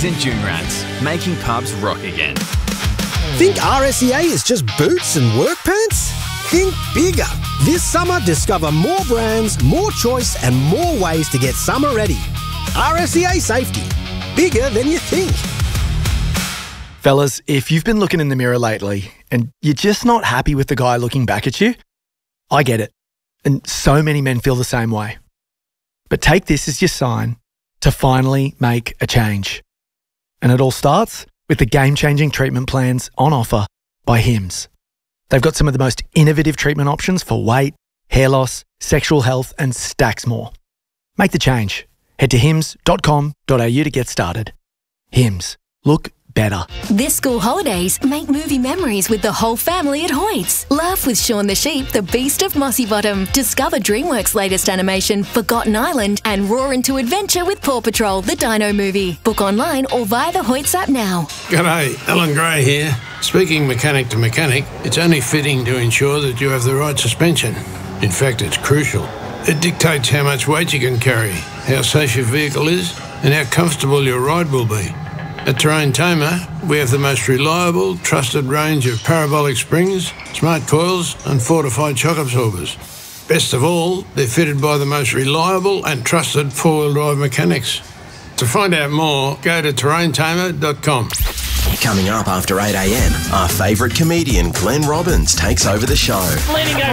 St Junrats, making pubs rock again. Think RSEA is just boots and work pants? Think bigger. This summer, discover more brands, more choice and more ways to get summer ready. RSEA Safety. Bigger than you think. Fellas, if you've been looking in the mirror lately and you're just not happy with the guy looking back at you, I get it. And so many men feel the same way. But take this as your sign to finally make a change. And it all starts with the game-changing treatment plans on offer by Hims. They've got some of the most innovative treatment options for weight, hair loss, sexual health and stacks more. Make the change. Head to hims.com.au to get started. Hims. Look better. This school holidays, make movie memories with the whole family at Hoyts. Laugh with Shaun the Sheep, the Beast of Mossy Bottom. Discover DreamWorks' latest animation, Forgotten Island, and roar into adventure with Paw Patrol, the Dino movie. Book online or via the Hoyts app now. G'day, Alan Gray here. Speaking mechanic to mechanic, it's only fitting to ensure that you have the right suspension. In fact, it's crucial. It dictates how much weight you can carry, how safe your vehicle is, and how comfortable your ride will be. At Terrain Tamer, we have the most reliable, trusted range of parabolic springs, smart coils and fortified shock absorbers. Best of all, they're fitted by the most reliable and trusted four-wheel drive mechanics. To find out more, go to terraintamer.com. Coming up after 8 a.m, our favourite comedian Glenn Robbins takes over the show. Leading go